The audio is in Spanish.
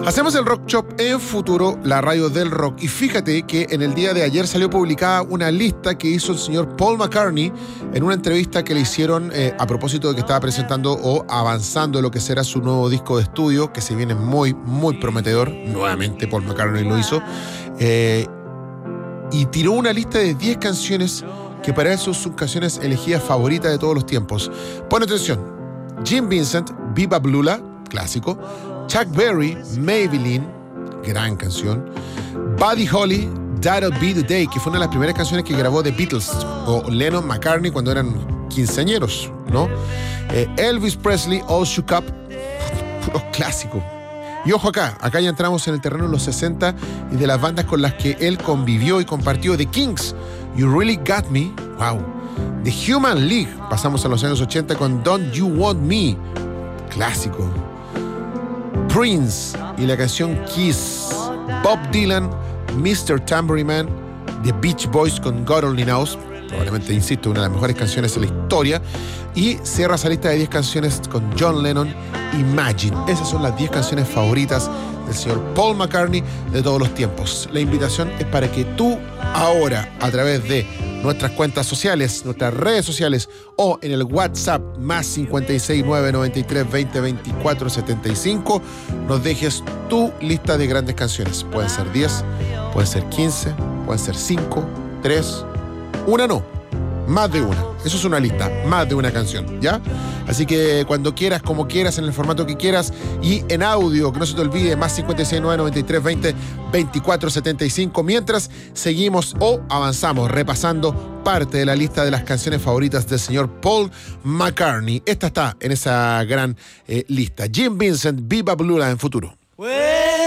Hacemos el Rock Shop en Futuro, la radio del rock. Y fíjate que en el día de ayer salió publicada una lista que hizo el señor Paul McCartney en una entrevista que le hicieron a propósito de que estaba presentando o avanzando lo que será su nuevo disco de estudio, que se viene muy, muy prometedor. Nuevamente Paul McCartney lo hizo. Y tiró una lista de 10 canciones que para él son sus canciones elegidas favoritas de todos los tiempos. Pon atención. Jim Vincent, Viva Blula, clásico. Chuck Berry, Maybelline, gran canción. Buddy Holly, That'll Be the Day, que fue una de las primeras canciones que grabó The Beatles o Lennon McCartney cuando eran quinceañeros, ¿no? Elvis Presley, All Shook Up, puros clásicos. Y ojo acá ya entramos en el terreno de los 60 y de las bandas con las que él convivió y compartió. The Kings, You Really Got Me, wow. The Human League, pasamos a los años 80 con Don't You Want Me, clásico. Prince y la canción Kiss. Bob Dylan, Mr. Tambourine Man, The Beach Boys con God Only Knows, probablemente, insisto, una de las mejores canciones de la historia. Y cierra esa lista de 10 canciones con John Lennon, Imagine. Esas son las 10 canciones favoritas del señor Paul McCartney de todos los tiempos. La invitación es para que tú ahora, a través de nuestras cuentas sociales, nuestras redes sociales o en el WhatsApp más 569 93 20 24 75, nos dejes tu lista de grandes canciones. Pueden ser 10, pueden ser 15, pueden ser 5, 3, una no, más de una. Eso es una lista, más de una canción, ¿ya? Así que cuando quieras, como quieras, en el formato que quieras y en audio, que no se te olvide, más 569 93 20 24 75, mientras seguimos o avanzamos repasando parte de la lista de las canciones favoritas del señor Paul McCartney. Esta está en esa gran lista. Jim Vincent, Viva Blula en Futuro.